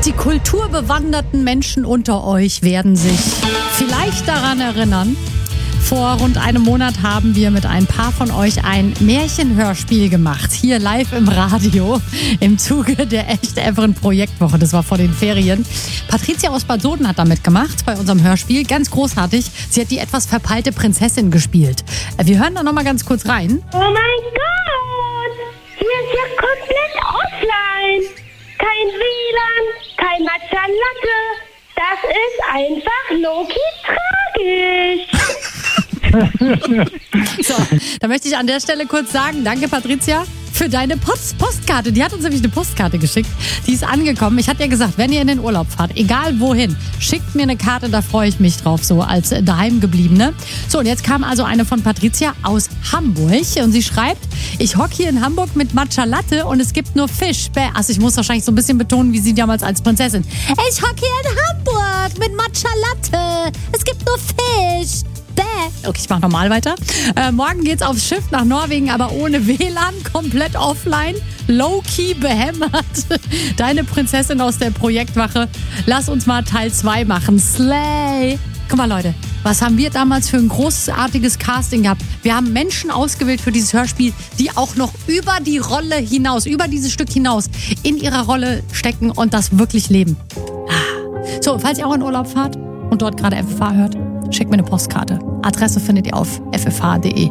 Die kulturbewanderten Menschen unter euch werden sich vielleicht daran erinnern. Vor rund einem Monat haben wir mit ein paar von euch ein Märchenhörspiel gemacht. Hier live im Radio im Zuge der Echt-Evren-Projektwoche. Das war vor den Ferien. Patricia aus Bad Soden hat da mitgemacht bei unserem Hörspiel. Ganz großartig. Sie hat die etwas verpeilte Prinzessin gespielt. Wir hören da noch mal ganz kurz rein. Oh mein Gott! Hier ist ja komplett offline. Kein WLAN, kein Matcha Latte. Das ist einfach low-key tragisch. So, da möchte ich an der Stelle kurz sagen, danke Patricia für deine Postkarte. Die hat uns nämlich eine Postkarte geschickt. Die ist angekommen. Ich hatte ja gesagt, wenn ihr in den Urlaub fahrt, egal wohin, schickt mir eine Karte, da freue ich mich drauf, so als Daheimgebliebene. So, und jetzt kam also eine von Patricia aus Hamburg und sie schreibt, ich hocke hier in Hamburg mit Matcha Latte und es gibt nur Fisch. Also ich muss wahrscheinlich so ein bisschen betonen, wie sie damals als Prinzessin. Ich hocke hier in Hamburg mit Matcha Latte. Es gibt nur Fisch. Okay, ich mach normal weiter. Morgen geht's aufs Schiff nach Norwegen, aber ohne WLAN, komplett offline, low-key behämmert. Deine Prinzessin aus der Projektwache. Lass uns mal Teil 2 machen. Slay! Guck mal, Leute, was haben wir damals für ein großartiges Casting gehabt? Wir haben Menschen ausgewählt für dieses Hörspiel, die auch noch über die Rolle hinaus, über dieses Stück hinaus in ihrer Rolle stecken und das wirklich leben. So, falls ihr auch in Urlaub fahrt und dort gerade FFH hört, schickt mir eine Postkarte. Adresse findet ihr auf ffh.de.